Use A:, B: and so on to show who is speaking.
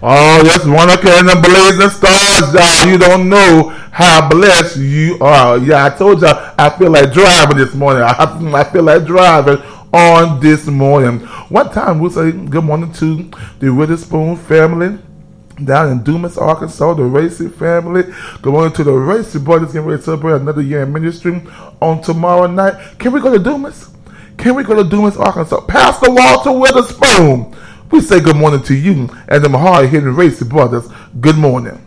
A: Oh, yes, one again, the blazing stars, y'all. You don't know how blessed you are. Yeah, I told y'all I feel like driving this morning. I feel like driving on this morning. One time we'll say good morning to the Witherspoon family down in Dumas, Arkansas, the Racy family. Good morning to the Racy brothers getting ready to celebrate another year in ministry on tomorrow night. Can we go to Dumas? Can we go to Dumas, Arkansas? Pastor Walter Witherspoon. We say good morning to you and them hard-hitting Racy brothers. Good morning.